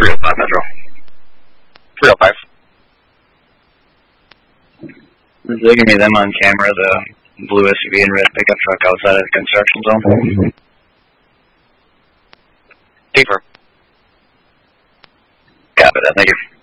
305 Metro. 305. They're gonna be them on camera, the blue SUV and red pickup truck outside of the construction zone. Deeper. Copy that, thank you.